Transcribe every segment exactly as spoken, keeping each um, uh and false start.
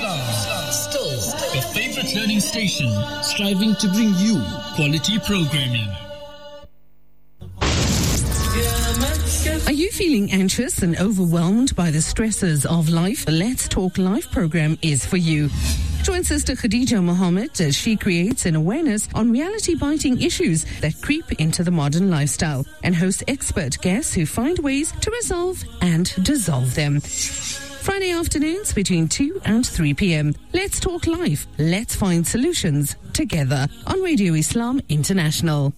Islam. Still, your favorite learning station, striving to bring you quality programming. Are you feeling anxious and overwhelmed by the stresses of life? Let's Talk Live program is for you. Join Sister Khadija Muhammad as she creates an awareness on reality-biting issues that creep into the modern lifestyle and host expert guests who find ways to resolve and dissolve them. Friday afternoons between two and three p.m. Let's Talk Live. Let's find solutions together on Radio Islam International.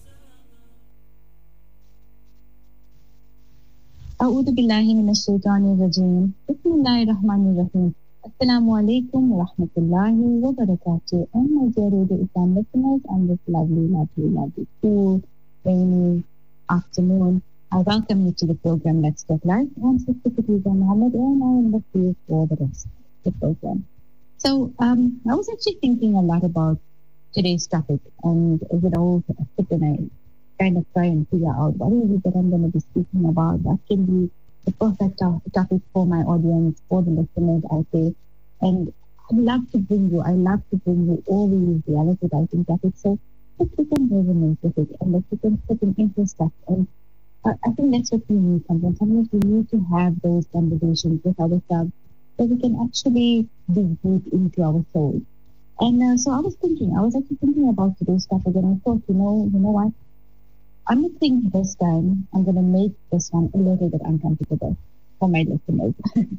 أعوذ بالله من الشيطان الرجيم بسم الله الرحمن الرحيم Assalamu alaikum wa rahmatullahi wa barakatuh. And my dear Radio Islam listeners on this lovely, lovely, lovely, cool, rainy afternoon, I welcome you to the program Let's Talk Live. I'm Sister Khadija Muhammad and I am with you for the rest of the program. So um, I was actually thinking a lot about today's topic and, you know, sit and I kind of try and figure out what is it that I'm going to be speaking about, what can be the perfect topic for my audience, for the listeners out there. And I love to bring you, I love to bring you all these reality writing topics. So let's become resonate with it and let's become certain interest stuff. And uh, I think that's what we need sometimes. Sometimes we need to have those conversations with ourselves so we can actually dig deep into our soul. And uh, so I was thinking, I was actually thinking about today's topic and I thought, you know, you know what? I'm going to think this time, I'm going to make this one a little bit uncomfortable for my listeners.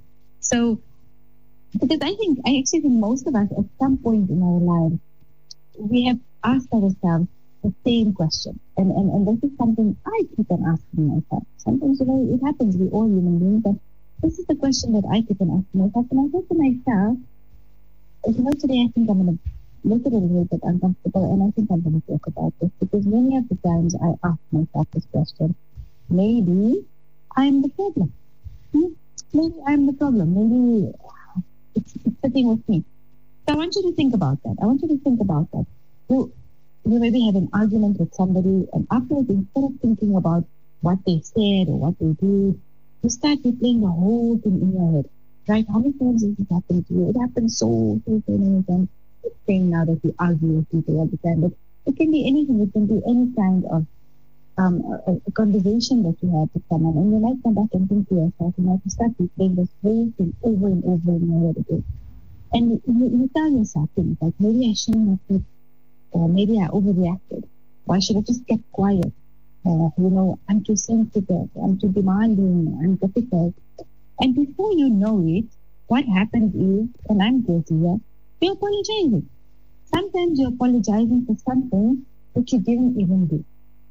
So, because I think, I actually think most of us at some point in our lives, we have asked ourselves the same question. And, and, and this is something I keep on asking myself. Sometimes, you know, it happens, we all human beings, but this is the question that I keep on asking myself. And I thought to myself, you know, today I think I'm going to make it a little bit uncomfortable, and I think I'm going to talk about this because many of the times I ask myself this question: maybe I'm the problem. Hmm? Maybe I'm the problem. Maybe it's, it's sitting with me. So I want you to think about that. I want you to think about that. You, you maybe have an argument with somebody, and afterwards, instead of thinking about what they said or what they did, you start replaying the whole thing in your head. Right? How many times has it happened to you? It happens so, so, so many times. Saying now that we argue with people all the time, but it can be anything. It can be any kind of um, a, a conversation that you have with someone, and you might come back and think to yourself, you might start replaying this whole thing over and over in your head again. And you, you tell yourself things like, maybe I shouldn't have said, or maybe I overreacted. Why should I just kept quiet? Uh, you know, I'm too sensitive, I'm too demanding, I'm difficult. And before you know it, what happens is, and I'm guilty here, you're apologizing. Sometimes you're apologizing for something that you didn't even do.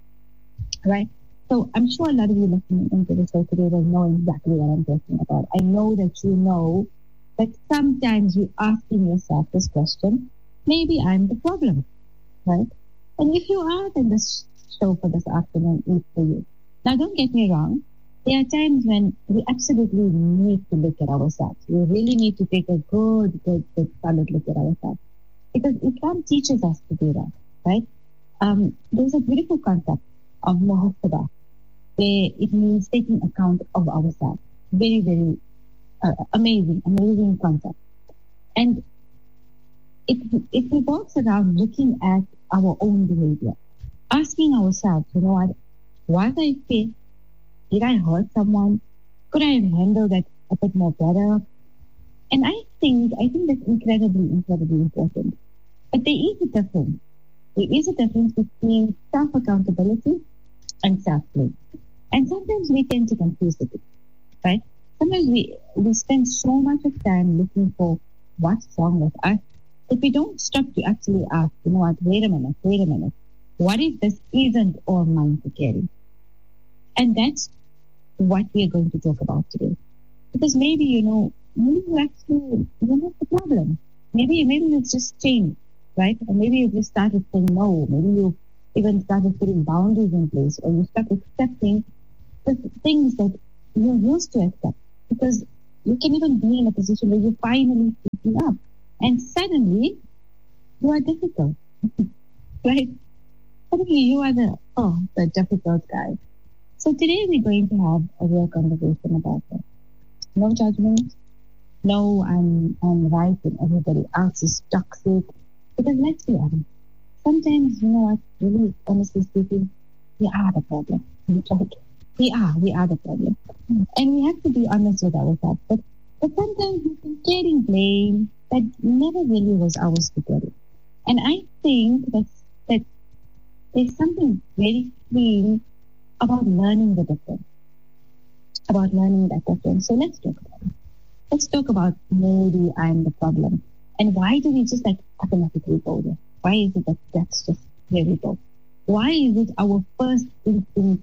Right? So I'm sure a lot of you listening into the show today will know exactly what I'm talking about. I know that you know that sometimes you're asking yourself this question, maybe I'm the problem. Right? And if you are, then this show for this afternoon is for you. Now don't get me wrong. There are times when we absolutely need to look at ourselves. We really need to take a good, good, good, solid look at ourselves. Because Islam teaches us to do that, right? Um, there's a beautiful concept of muhasabah, where it means taking account of ourselves. Very, very uh, amazing, amazing concept. And it, it revolves around looking at our own behavior. Asking ourselves, you know what, was I fit? Did I hurt someone? Could I have handled that a bit more better? And I think, I think that's incredibly, incredibly important. But there is a difference. There is a difference between self-accountability and self-blame. And sometimes we tend to confuse the two, right? Sometimes we, we spend so much of time looking for what's wrong with us that we don't stop to actually ask, you know what, wait a minute, wait a minute. What if this isn't all mine to carry? And that's what we are going to talk about today. Because maybe, you know, maybe you actually, you're not the problem. Maybe, maybe you've just changed, right? Or maybe you just started saying no. Maybe you even started putting boundaries in place, or you start accepting the things that you used to accept. Because you can even be in a position where you finally speak up. And suddenly, you are difficult, right? Suddenly you are the, oh, the difficult guy. So today we're going to have a real conversation about that. No judgment, no, I'm, I'm right and everybody else is toxic. Because let's be honest, sometimes, you know what, really, honestly speaking, we are the problem. We are, we are the problem. And we have to be honest with ourselves. But, but sometimes we've been getting blame that never really was ours to get it. And I think that, that there's something very freeing about learning the difference. About learning that difference. So let's talk about it. Let's talk about maybe I'm the problem. And why do we just like automatically go there? Why is it that that's just where we go? Why is it our first instinct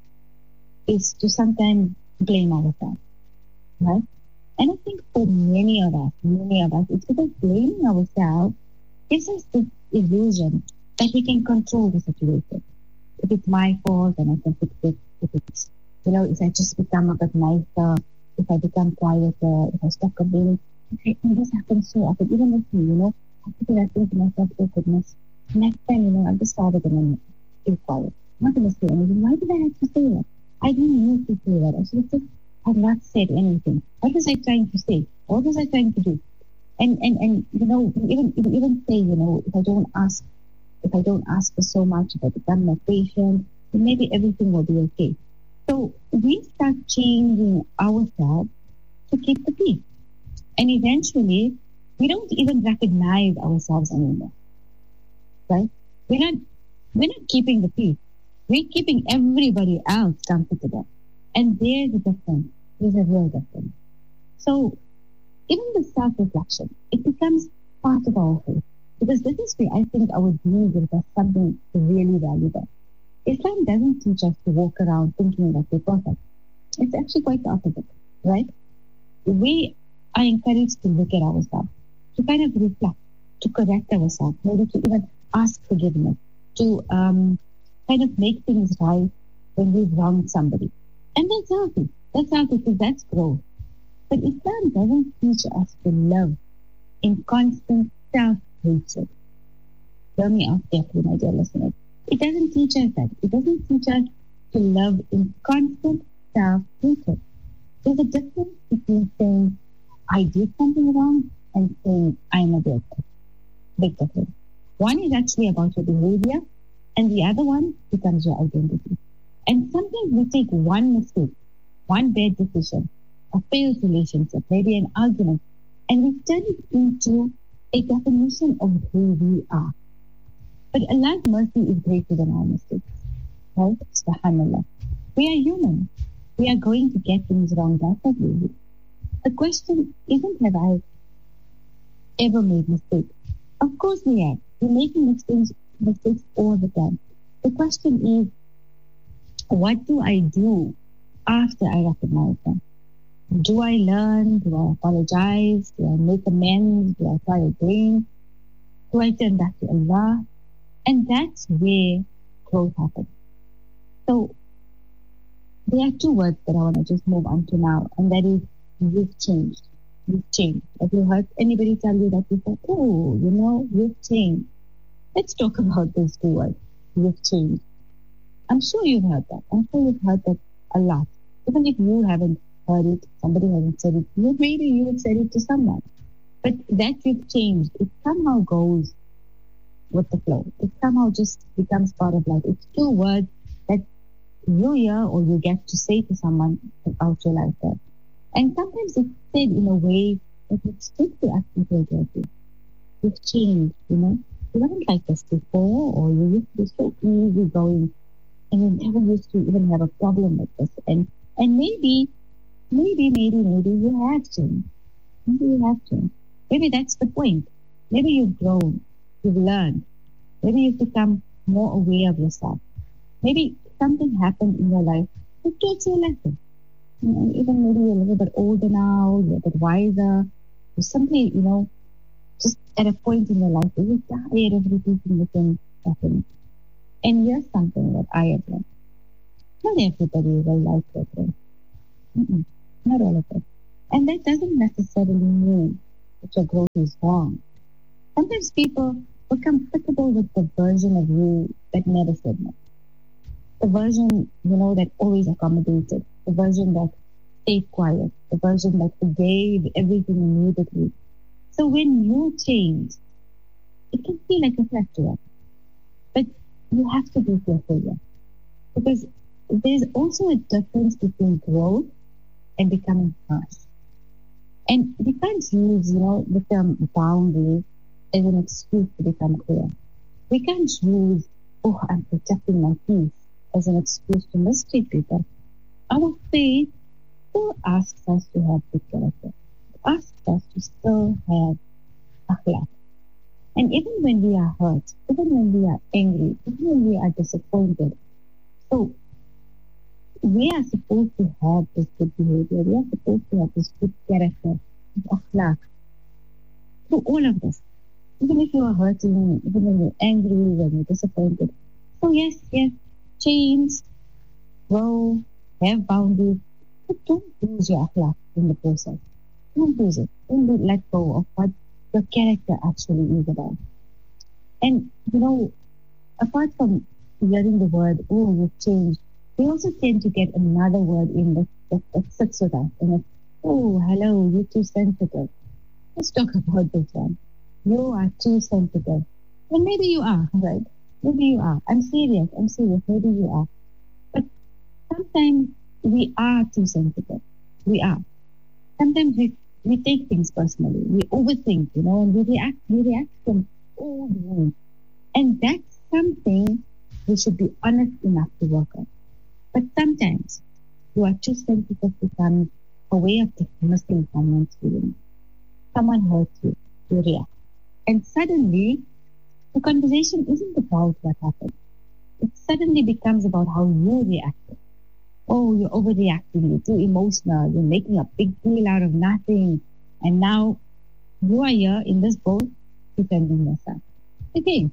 is to sometimes blame ourselves, right? And I think for many of us, many of us, it's because blaming ourselves gives us this illusion that we can control the situation. If it's my fault, then I can fix it. If it's, you know, if I just become a bit nicer, if I become quieter, if I stop complaining, okay, and this happens so often, even with me, you know, I think I think to myself, oh goodness, next time, you know, I'll just start it and be quiet. I'm not going to say anything. Why did I have to say that? I didn't need to say that. I should have just have not said anything. What was I trying to say? What was I trying to do? And and and you know, even even say, you know, if I don't ask, if I don't ask for so much, if I become more patient, then maybe everything will be okay. So we start changing ourselves to keep the peace, and eventually we don't even recognize ourselves anymore. Right? We're not we're not keeping the peace. We're keeping everybody else comfortable. And there's a difference. There's a real difference. So even the self-reflection, it becomes part of our faith. Because this is where I think our being gives us something really valuable. Islam doesn't teach us to walk around thinking that we're perfect. It's actually quite the opposite, right? We are encouraged to look at ourselves, to kind of reflect, to correct ourselves, maybe to even ask forgiveness, to um, kind of make things right when we've wronged somebody. And that's healthy. That's healthy because that's growth. But Islam doesn't teach us to love in constant self-hatred. Hear me out carefully, my dear listeners. It doesn't teach us that. It doesn't teach us to love in constant self-hatred. There's a difference between saying, I did something wrong, and saying, I'm a bad person. Big difference. One is actually about your behavior, and the other one becomes your identity. And sometimes we take one mistake, one bad decision, a failed relationship, maybe an argument, and we turn it into a definition of who we are. But Allah's mercy is greater than our mistakes. Right? Subhanallah. We are human. We are going to get things wrong. That's not easy. The question isn't have I ever made mistakes. Of course we have. We're making mistakes, mistakes all the time. The question is, what do I do after I recognize them? Do I learn? Do I apologize? Do I make amends? Do I try again? Do I turn back to Allah? And that's where growth happens. So there are two words that I want to just move on to now, and that is you've changed. You've changed. Have you heard anybody tell you that before? Oh, you know, you've changed. Let's talk about those two words. You've changed. I'm sure you've heard that. I'm sure you've heard that a lot. Even if you haven't heard it, somebody hasn't said it, you maybe you have said it to someone. But that you've changed, it somehow goes with the flow. It somehow just becomes part of life. It's two words that you hear or you get to say to someone about your life there. And sometimes it's said in a way that it's just to actually feel guilty. You've changed, you know. You weren't like this before, or you used to be so easy going, and you never used to even have a problem with this. And and maybe, maybe, maybe, maybe you have changed. Maybe you have changed. Maybe that's the point. Maybe you've grown. You've learned. Maybe you've become more aware of yourself. Maybe something happened in your life that taught you a lesson. You know, even maybe you're a little bit older now, you're a bit wiser. Or simply, you know, just at a point in your life where you're tired of repeating the same pattern. And here's something that I have learned. Not everybody will like your growth. Mm-mm, not all of it. And that doesn't necessarily mean that your growth is wrong. Sometimes people are comfortable with the version of you that never said no. The version, you know, that always accommodated. The version that stayed quiet, the version that forgave everything immediately. So when you change, it can feel like a threat to us. But you have to be careful here. Because there's also a difference between growth and becoming harsh. And we can't use, you know, the term boundary as an excuse to become clear. We can't use, oh, I'm protecting my peace as an excuse to mistreat people. Our faith still asks us to have good character, asks us to still have akhlaq. And even when we are hurt, even when we are angry, even when we are disappointed, so we are supposed to have this good behavior. We are supposed to have this good character, this akhlaq. Through all of this, even if you are hurting, even when you're angry, when you're disappointed. So yes, yes, change, grow, have boundaries, but don't lose your akhlaq in the process. Don't lose it. Don't let go of what your character actually is about. And, you know, apart from hearing the word, oh, you've changed, we also tend to get another word in that, that, that sits with us. And it's, oh, hello, you're too sensitive. Let's talk about this one. You are too sensitive. Well, maybe you are, right? Maybe you are. I'm serious. I'm serious. Maybe you are. But sometimes we are too sensitive. We are. Sometimes we we take things personally. We overthink, you know, and we react. We react from all the way. And that's something we should be honest enough to work on. But sometimes you are too sensitive becomes a way of dismissing someone's feelings. Someone hurts you, you react. And suddenly, the conversation isn't about what happened. It suddenly becomes about how you reacted. Oh, you're overreacting, you're too emotional, you're making a big deal out of nothing. And now you are here in this boat defending yourself. Again.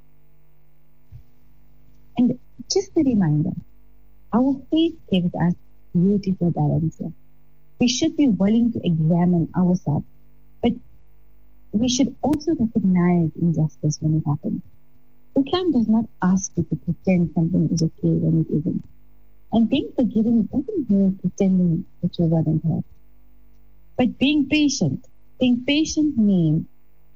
And just a reminder, our faith gives us beautiful balance here. We should be willing to examine ourselves, but we should also recognize injustice when it happens. Islam does not ask you to pretend something is okay when it isn't. And being forgiving doesn't mean pretending that you weren't hurt. But being patient, being patient means,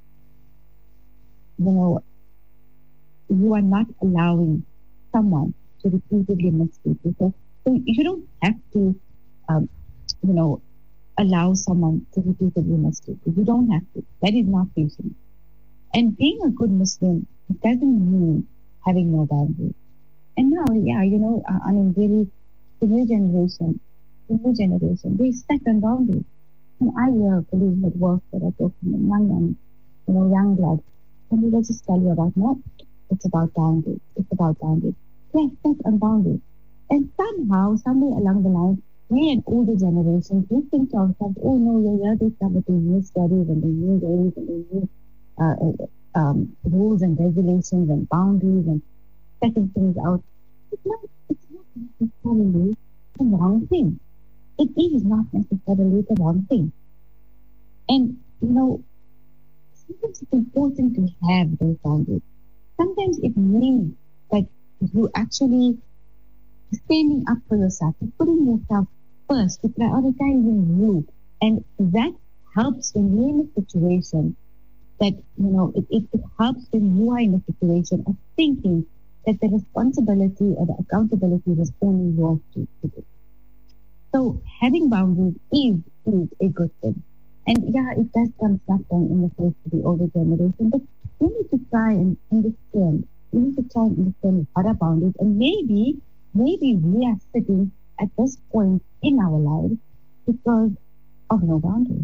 you know, you are not allowing someone to repeatedly mistreat you. So you don't have to, um, you know, allow someone to repeatedly mistreat you. You don't have to. That is not patient. And being a good Muslim, it doesn't mean having no boundaries. And now, yeah, you know, uh, I mean, really, the new generation, the new generation, they set on boundaries. And I hear colleagues at work that are talking to young, young, you know, young blood, and they will just tell you about, no, it's about boundaries. It's about boundaries. Yes, set on boundaries. And somehow, somewhere along the line, we and older generations, we think to ourselves, oh no, you're here to cover the new studies and the new ways and the new uh, um, rules and regulations and boundaries and setting things out. It's not, it's not necessarily the wrong thing. It is not necessarily the wrong thing. And, you know, sometimes it's important to have those boundaries. Sometimes it means that you actually standing up for yourself, putting yourself first, to prioritizing you. And that helps when you're in a situation that, you know, it, it, it helps when you are in a situation of thinking that the responsibility or the accountability is only yours to, to do. So having boundaries is, is a good thing. And yeah, it does come sometimes in the face to the older generation, but we need to try and understand. We need to try and understand what are boundaries, and maybe, maybe we are sitting at this point in our lives because of no boundaries.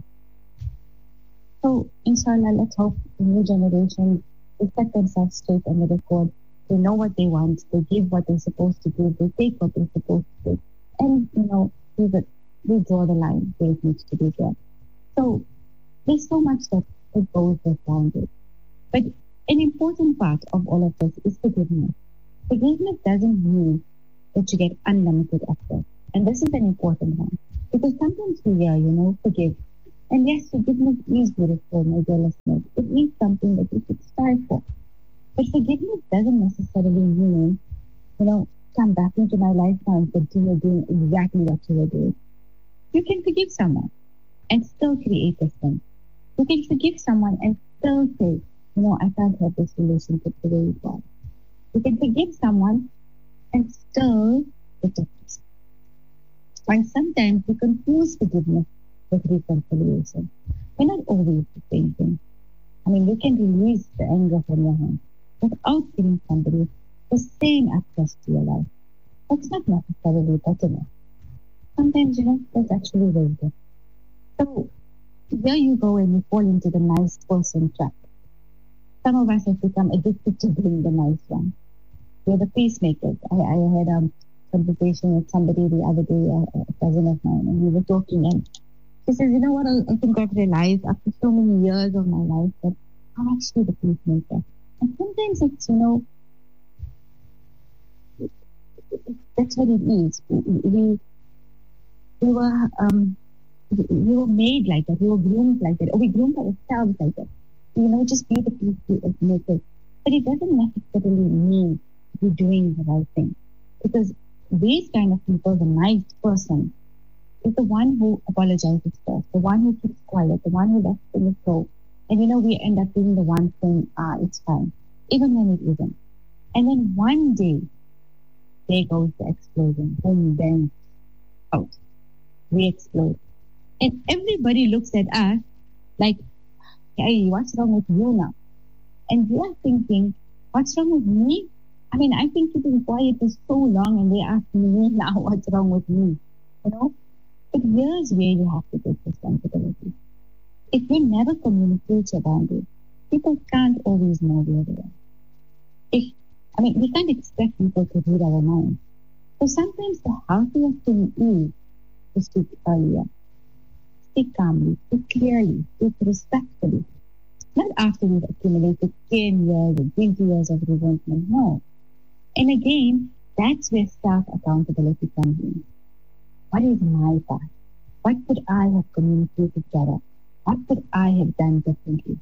So, inshallah, let's hope the new generation will set themselves straight under the code. They know what they want. They give what they're supposed to give. They take what they're supposed to take. And, you know, we, we draw the line where it needs to be there. So, there's so much that, that goes with boundaries. But an important part of all of this is forgiveness. Forgiveness doesn't mean that you get unlimited access. And this is an important one. Because sometimes we hear, you know, forgive. And yes, forgiveness is beautiful, my dear listeners. It is something that we should strive for. But forgiveness doesn't necessarily mean, you know, come back into my life now and continue doing exactly what you were doing. You can forgive someone and still create a sin. You can forgive someone and still say, you know, I can't have this relationship the way it was. You can forgive someone and still reject yourself. And sometimes we confuse forgiveness with reconciliation. We're not always the same thing. I mean, you can release the anger from your hand without giving somebody the same access to your life. That's not necessarily better enough. Sometimes, you know, that's actually very good. So, there you go and you fall into the nice person trap. Some of us have become addicted to being the nice one. We're the peacemakers. I, I had a conversation with somebody the other day, a, a cousin of mine, and we were talking, and she says, you know what, I, I think I've realized after so many years of my life that I'm actually the peacemaker. And sometimes it's, you know, that's what it is. We, we were um, we were made like that. We were groomed like that. Or we groomed ourselves like that. You know, just be the peacemaker. But it doesn't necessarily mean you're doing the right thing. Because these kind of people, the nice person, is the one who apologizes first, the one who keeps quiet, the one who lets things go. And you know, we end up being the one saying, ah, it's fine, even when it isn't. And then one day, there goes the explosion. Boom, bang, out. We explode. And everybody looks at us like, hey, what's wrong with you now? And we are thinking, what's wrong with me? I mean, I've been keeping quiet for so long and they're asking me now what's wrong with me. You know? But here's where you have to take responsibility. If you never communicate your boundaries, people can't always know where they are. If, I mean, we can't expect people to read our minds. So sometimes the healthiest thing is to speak earlier. Speak calmly, speak clearly, speak respectfully. Not after we've accumulated ten years or twenty years of resentment, no. And again, that's where self-accountability comes in. What is my part? What could I have communicated better? What could I have done differently?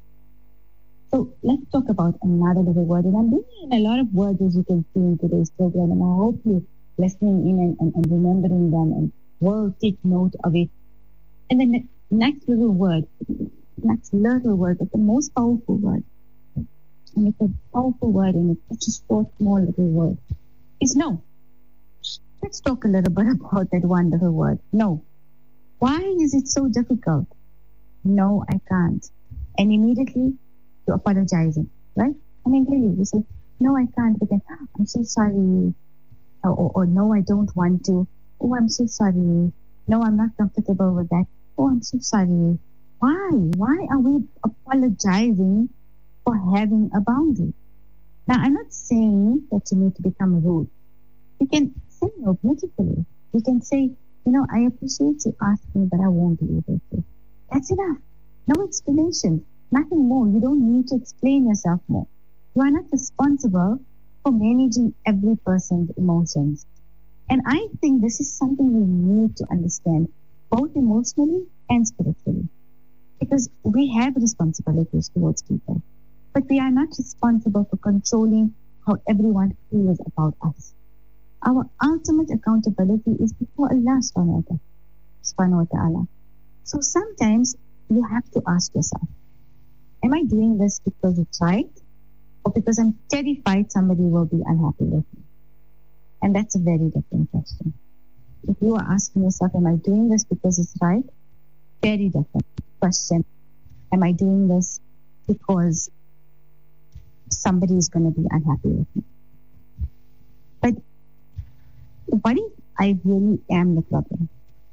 So let's talk about another little word. And I'm bringing in a lot of words, as you can see in today's program, and I hope you're listening in and, and, and remembering them and will take note of it. And then the next little word, next little word, but the most powerful word, and it's a powerful word and it's such a short, small little word, is no. Let's talk a little bit about that one little word, no. Why is it so difficult? No, I can't. And immediately you're apologizing, right? I mean, really, you say, no, I can't, but then, oh, I'm so sorry. Or, or, or, no, I don't want to. Oh, I'm so sorry. No, I'm not comfortable with that. Oh, I'm so sorry. Why? Why are we apologizing for having a boundary? Now, I'm not saying that you need to become rude. You can say no beautifully. You can say, you know, I appreciate you asking, but I won't be able to. That's enough. No explanation. Nothing more. You don't need to explain yourself more. You are not responsible for managing every person's emotions. And I think this is something we need to understand, both emotionally and spiritually. Because we have responsibilities towards people, but we are not responsible for controlling how everyone feels about us. Our ultimate accountability is before Allah subhanahu wa ta'ala. So sometimes you have to ask yourself, am I doing this because it's right, or because I'm terrified somebody will be unhappy with me? And that's a very different question. If you are asking yourself, am I doing this because it's right? Very different question. Am I doing this because somebody is going to be unhappy with me? But what if I really am the problem?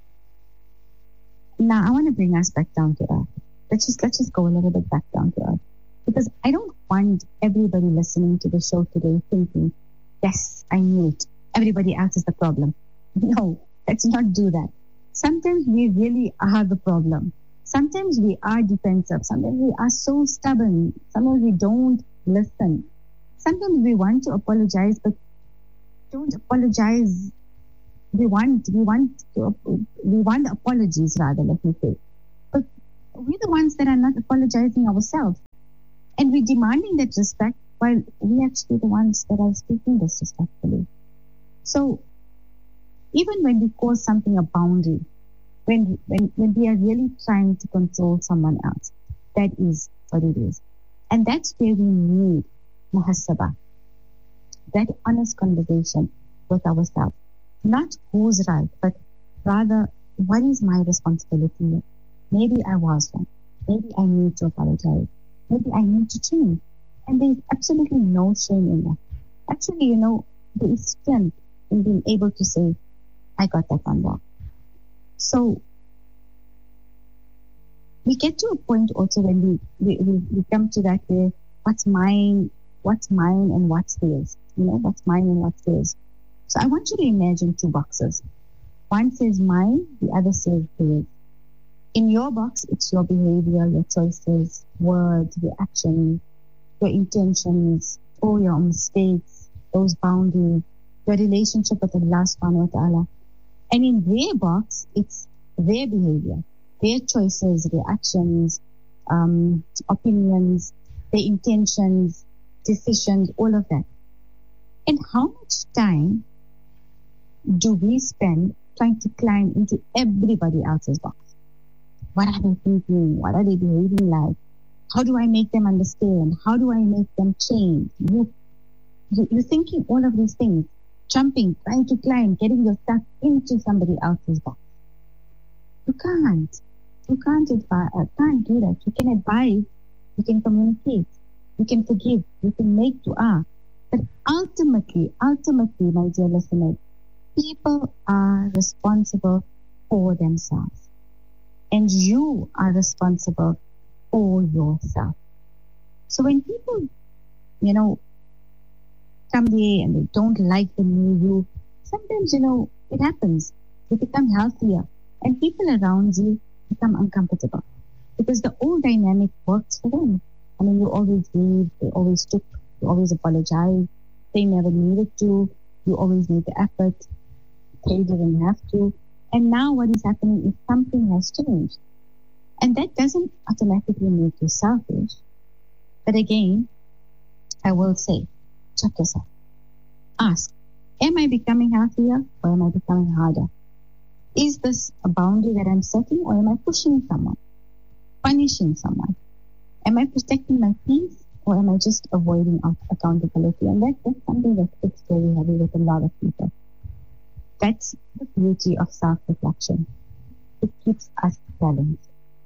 Now, I want to bring us back down to earth. Let's just, let's just go a little bit back down to earth. Because I don't want everybody listening to the show today thinking, yes, I knew it. Everybody else is the problem. No, let's not do that. Sometimes we really are the problem. Sometimes we are defensive. Sometimes we are so stubborn. Sometimes we don't listen. Sometimes we want to apologize, but don't apologize. We want, we want to, we want apologies rather, let me say. But we're the ones that are not apologizing ourselves. And we're demanding that respect while we actually the ones that are speaking disrespectfully. So even when we call something a boundary, when, when, when we are really trying to control someone else. That is what it is. And that's where we need muhasabah, that honest conversation with ourselves. Not who's right, but rather, what is my responsibility? Maybe I was wrong. Maybe I need to apologize. Maybe I need to change. And there's absolutely no shame in that. Actually, you know, there is strength in being able to say, I got that one wrong. So, we get to a point also when we, we, we, we come to that where what's mine, what's mine and what's theirs. You know, what's mine and what's theirs. So I want you to imagine two boxes. One says mine, the other says theirs. In your box, it's your behavior, your choices, words, your actions, your intentions, or your mistakes, those boundaries, your relationship with Allah subhanahu wa ta'ala. And in their box, it's their behavior, their choices, their actions, um, opinions, their intentions, decisions, all of that. And how much time do we spend trying to climb into everybody else's box? What are they thinking? What are they behaving like? How do I make them understand? How do I make them change? You, you, you're thinking all of these things, jumping, trying to climb, getting yourself into somebody else's box. You can't. You can't advise, uh, can't do that. You can advise, you can communicate, you can forgive, you can make dua. But ultimately, ultimately, my dear listeners, people are responsible for themselves. And you are responsible for yourself. So when people, you know, come there and they don't like the new you, sometimes, you know, it happens. You become healthier and people around you become uncomfortable because the old dynamic works for them. I mean, you always leave, they always took, you always apologize, they never needed to, you always made the effort, they didn't have to. And now what is happening is something has changed. And that doesn't automatically make you selfish. But again, I will say, check yourself. Ask, am I becoming healthier or am I becoming harder? Is this a boundary that I'm setting or am I pushing someone, punishing someone? Am I protecting my peace or am I just avoiding accountability? And that, that's something that sits very heavy with a lot of people. That's the beauty of self-reflection. It keeps us balanced.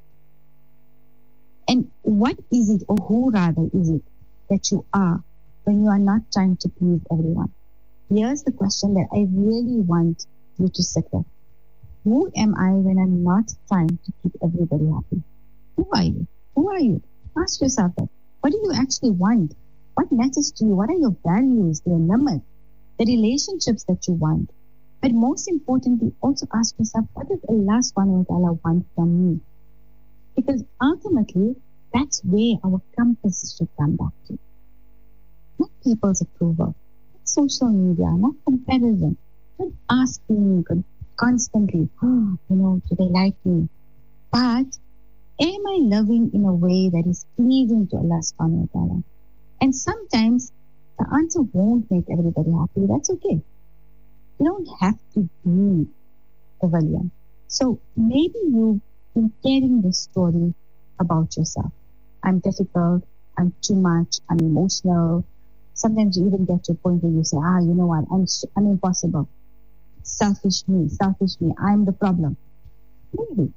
And what is it, or who rather is it, that you are when you are not trying to please everyone? Here's the question that I really want you to sit with. Who am I when I'm not trying to keep everybody happy? Who are you? Who are you? Ask yourself that. What do you actually want? What matters to you? What are your values, their limits, the relationships that you want? But most importantly, also ask yourself, what does Allah subhanahu wa ta'ala want from me? Because ultimately, that's where our compass should come back to. Not people's approval, not social media, not comparison, not asking constantly, oh, you know, do they like me? But am I loving in a way that is pleasing to Allah subhanahu wa ta'ala? And sometimes the answer won't make everybody happy. That's okay. You don't have to be a villain. So maybe you've been carrying this story about yourself. I'm difficult, I'm too much, I'm emotional. Sometimes you even get to a point where you say, ah, you know what, I'm, I'm impossible. Selfish me, selfish me, I'm the problem. Maybe.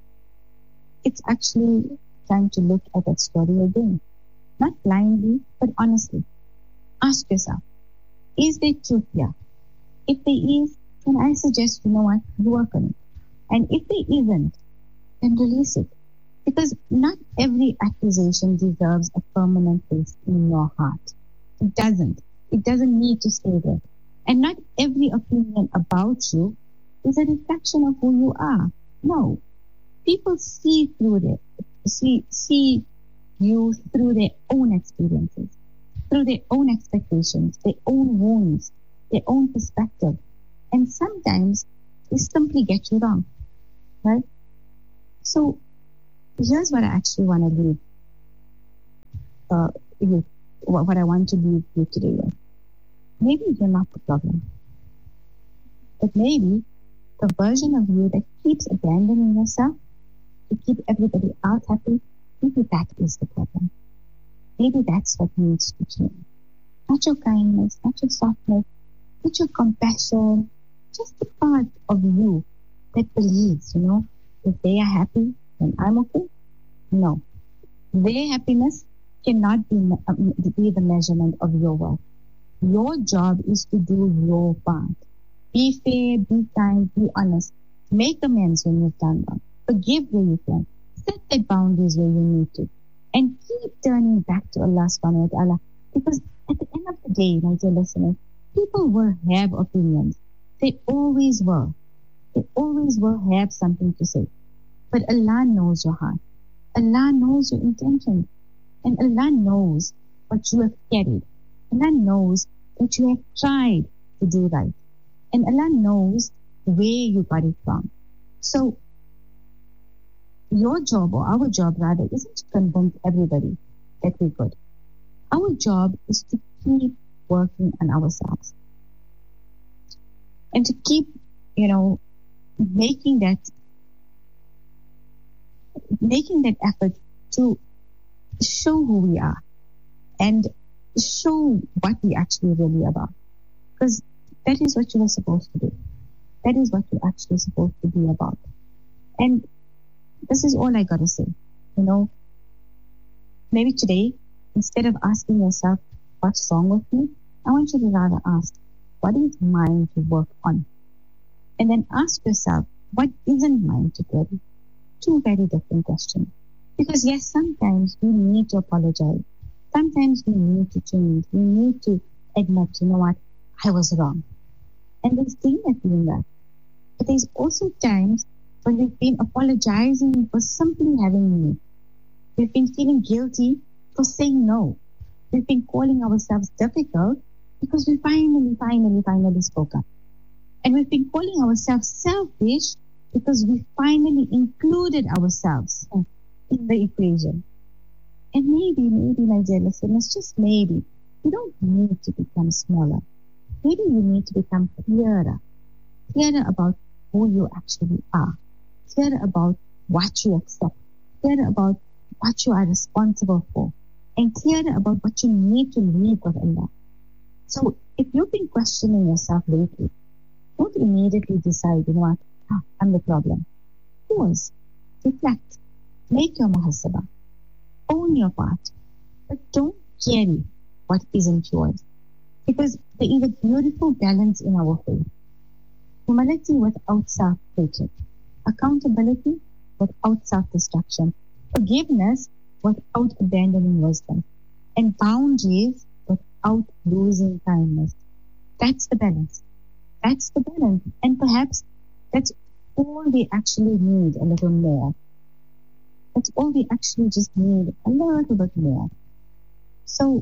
It's actually time to look at that story again. Not blindly, but honestly. Ask yourself, is there truth here? If there is, then I suggest, you know what, work on it. And if there isn't, then release it. Because not every accusation deserves a permanent place in your heart. It doesn't. It doesn't need to stay there. And not every opinion about you is a reflection of who you are. No. People see through it, see, see you through their own experiences, through their own expectations, their own wounds, their own perspective. And sometimes they simply get you wrong, right? So here's what I actually want to leave uh, you, what, what I want to leave you today with. Maybe you're not the problem, but maybe the version of you that keeps abandoning yourself to keep everybody else happy, maybe that is the problem. Maybe that's what needs to change. Not your kindness, not your softness, not your compassion, just the part of you that believes, you know, if they are happy, then I'm okay. No. Their happiness cannot be, um, be the measurement of your worth. Your job is to do your part. Be fair, be kind, be honest. Make amends when you've done wrong. Forgive where you can. Set the boundaries where you need to. And keep turning back to Allah subhanahu wa ta'ala. Because at the end of the day, my dear listeners, people will have opinions. They always will. They always will have something to say. But Allah knows your heart. Allah knows your intentions. And Allah knows what you have carried. Allah knows that you have tried to do right. And Allah knows where you got it from. So, your job, or our job rather, isn't to convince everybody that we're good. Our job is to keep working on ourselves. And to keep, you know, making that making that effort to show who we are and show what we actually really about. Because that is what you are supposed to do. That is what you're actually supposed to be about. And this is all I gotta say. You know, maybe today, instead of asking yourself, what's wrong with me? I want you to rather ask, what is mine to work on? And then ask yourself, what isn't mine to carry? Two very different questions. Because yes, sometimes we need to apologize. Sometimes we need to change. We need to admit, you know what, I was wrong. And there's dignity in that. But there's also times when we've been apologizing for simply having no. We've been feeling guilty for saying no. We've been calling ourselves difficult because we finally, finally, finally spoke up. And we've been calling ourselves selfish because we finally included ourselves in the equation. And maybe, maybe, my dear listeners, just maybe, you don't need to become smaller. Maybe you need to become clearer, clearer about who you actually are, clearer about what you accept, clearer about what you are responsible for, and clearer about what you need to leave with Allah. So if you've been questioning yourself lately, don't immediately decide, you know what, ah, I'm the problem. Pause, reflect, make your muhasabah, own your part, but don't carry what isn't yours. Because there is a beautiful balance in our faith. Humility without self-hatred. Accountability without self-destruction. Forgiveness without abandoning wisdom. And boundaries without losing kindness. That's the balance. That's the balance. And perhaps that's all we actually need, a little more. That's all we actually just need, a little bit more. So,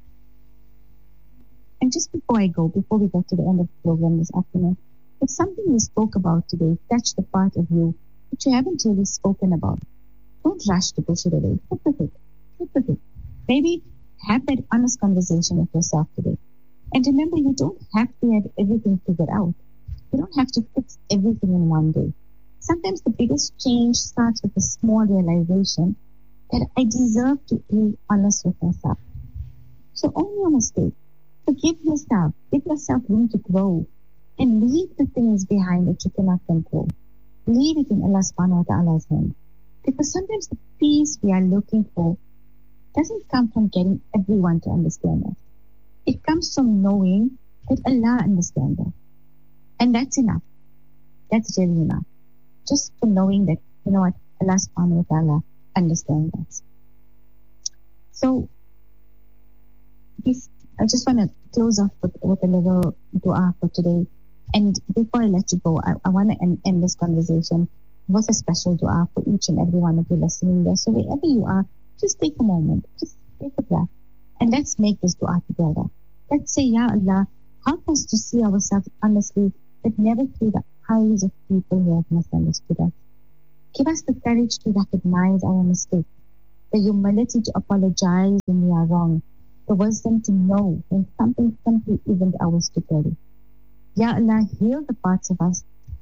and just before I go, before we get to the end of the program this afternoon, if something we spoke about today touched a part of you that you haven't really spoken about, don't rush to push it away. Sit with it. Sit with it. Maybe have that honest conversation with yourself today. And remember, you don't have to have everything figured out. You don't have to fix everything in one day. Sometimes the biggest change starts with a small realization that I deserve to be honest with myself. So own your mistake. Forgive yourself. Give yourself room to grow. And leave the things behind that you cannot control. Leave it in Allah subhanahu wa ta'ala's hand. Because sometimes the peace we are looking for doesn't come from getting everyone to understand us. It comes from knowing that Allah understands us. And that's enough. That's really enough. Just for knowing that, you know what, Allah subhanahu wa ta'ala understands us. So, this, I just want to close off with, with a little dua for today. And before I let you go, I, I want to end, end this conversation with a special dua for each and every one of you listening there. So wherever you are, just take a moment, just take a breath, and let's make this dua together. Let's say, Ya Allah, help us to see ourselves honestly, but never through the eyes of people who have misunderstood us. Give us the courage to recognize our mistakes, the humility to apologize when we are wrong, the wisdom to know when something simply isn't ours to carry. Ya Allah, heal the parts of us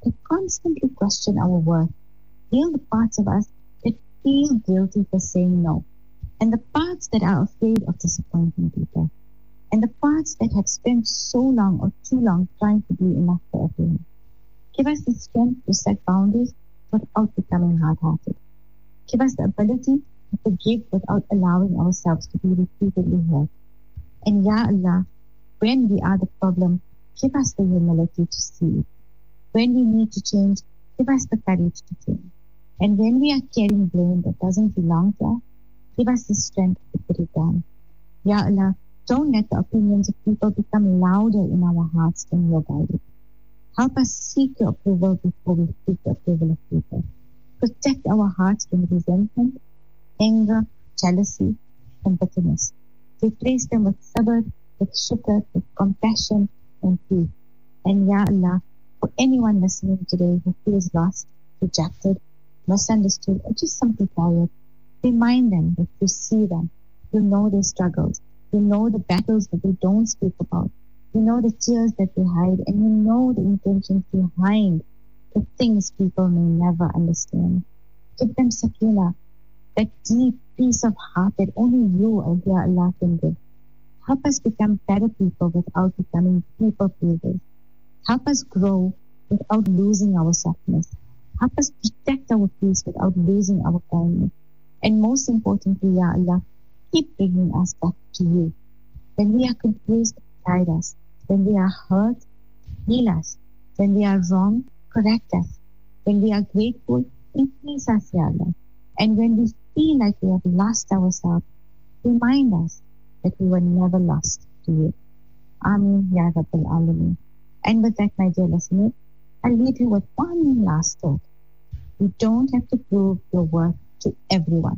that constantly question our worth. Heal the parts of us that feel guilty for saying no, and the parts that are afraid of disappointing people, and the parts that have spent so long or too long trying to be enough for everyone. Give us the strength to set boundaries without becoming hard-hearted. Give us the ability to forgive without allowing ourselves to be repeatedly hurt. And Ya Allah, when we are the problem, give us the humility to see it. When we need to change, give us the courage to change. And when we are carrying blame that doesn't belong to us, give us the strength to put it down. Ya Allah, don't let the opinions of people become louder in our hearts than your guidance. Help us seek your approval before we seek the approval of people. Protect our hearts from resentment, anger, jealousy, and bitterness. Replace them with sabr, with shukr, with compassion and peace. And Ya Allah, for anyone listening today who feels lost, rejected, misunderstood, or just simply tired, remind them that you see them, you know their struggles, you know the battles that they don't speak about, you know the tears that they hide, and you know the intentions behind the things people may never understand. Give them sakina, that deep peace of heart that only you, O Ya Allah, can give. Help us become better people without becoming people pleasers. Help us grow without losing our softness. Help us protect our peace without losing our kindness. And most importantly, Ya Allah, keep bringing us back to you. When we are confused, guide us. When we are hurt, heal us. When we are wrong, correct us. When we are grateful, increase us, Ya Allah. And when we feel like we have lost ourselves, remind us that we were never lost to you. Ameen, Ya Rabbal Alameen. And with that, my dear listeners, I'll leave you with one last thought. You don't have to prove your worth to everyone.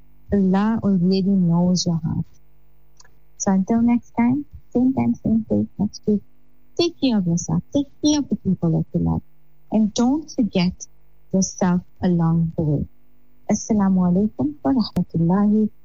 Allah already knows your heart. So until next time, same time, same place next week, take care of yourself, take care of the people that you love, and don't forget yourself along the way. Assalamu alaikum wa rahmatullahi